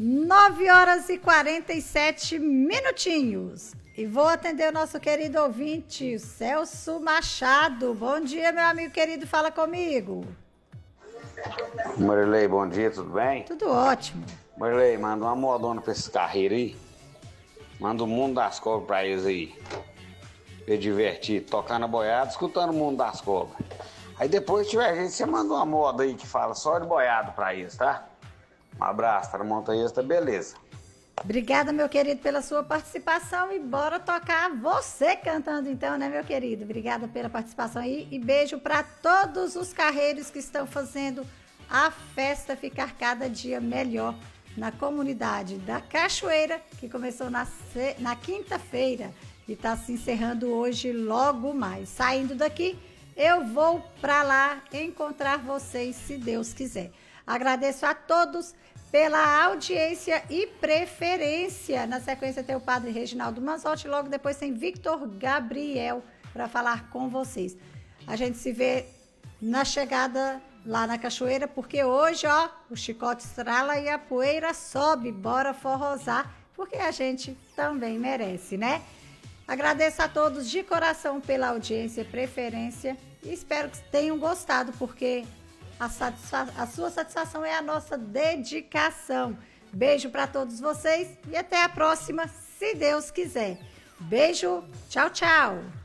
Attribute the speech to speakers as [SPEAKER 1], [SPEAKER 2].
[SPEAKER 1] 9h47. E vou atender o nosso querido ouvinte, Celso Machado. Bom dia, meu amigo querido, fala comigo.
[SPEAKER 2] Marilei, bom dia, tudo bem?
[SPEAKER 1] Tudo ótimo.
[SPEAKER 2] Marilei, manda uma modona pra esses carreiros aí. Manda o mundo das cobras pra eles aí. Pra divertir, tocando a boiada, escutando o mundo das cobras. Aí depois, se tiver gente, você manda uma moda aí que fala só de boiada pra eles, tá? Um abraço, para Montanhas, tá beleza.
[SPEAKER 1] Obrigada, meu querido, pela sua participação e bora tocar você cantando então, né, meu querido? Obrigada pela participação aí e beijo para todos os carreiros que estão fazendo a festa ficar cada dia melhor na comunidade da Cachoeira, que começou na quinta-feira e está se encerrando hoje logo mais. Saindo daqui, eu vou para lá encontrar vocês, se Deus quiser. Agradeço a todos pela audiência e preferência. Na sequência tem o padre Reginaldo Manzotti, logo depois tem Victor Gabriel para falar com vocês. A gente se vê na chegada lá na Cachoeira, porque hoje, ó, o chicote estrala e a poeira sobe. Bora forrosar, porque a gente também merece, né? Agradeço a todos de coração pela audiência e preferência e espero que tenham gostado, porque a sua satisfação é a nossa dedicação. Beijo para todos vocês e até a próxima, se Deus quiser. Beijo, tchau, tchau.